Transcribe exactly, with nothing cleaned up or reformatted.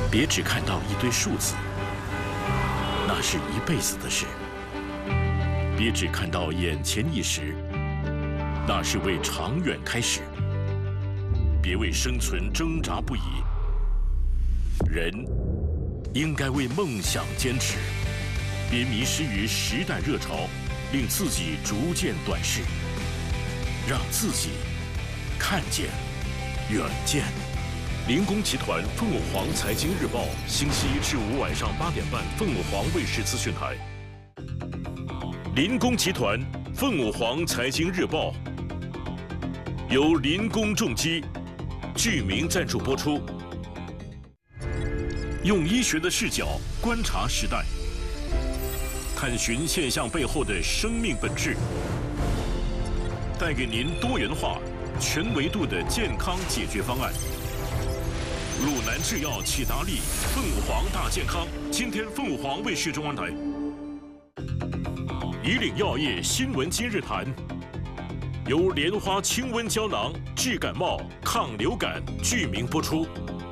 别只看到一堆数字，那是一辈子的事；别只看到眼前一时，那是为长远开始。别为生存挣扎不已，人应该为梦想坚持。别迷失于时代热潮，令自己逐渐短视，让自己看见远见。林工集团凤舞凰财经日报，星期一至五晚上八点半，凤舞凰卫视资讯台。林工集团凤舞凰财经日报由林工重机剧名赞助播出。用医学的视角观察时代，探寻现象背后的生命本质，带给您多元化、全维度的健康解决方案。鲁南制药启达利凤舞凰大健康，今天凤舞凰卫视中央台。以岭药业新闻今日谈，由莲花清瘟胶囊治感冒、抗流感剧名播出。